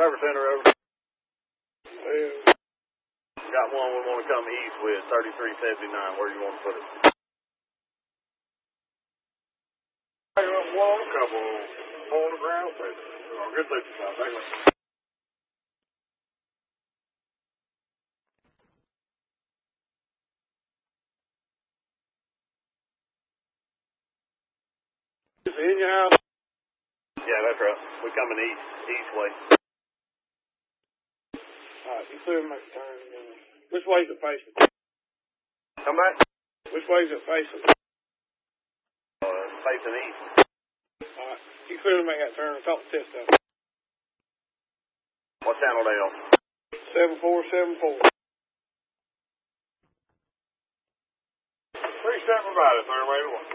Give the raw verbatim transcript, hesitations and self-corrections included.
Service center over. Yeah. Got one we want to come east with, thirty-three seventy-nine. Where do you want to put it? I got one, a couple on the ground. Oh, good thing. Thank you. Is it in your house? Yeah, that's right. We coming east, east way. Alright, you clear make a turn. Which way is it facing? Come back. Which way is it facing? Uh, facing east. Alright, you clearly make that turn. Talk to test out. What channel they on? seven four seven four. Three step about it, third way to one.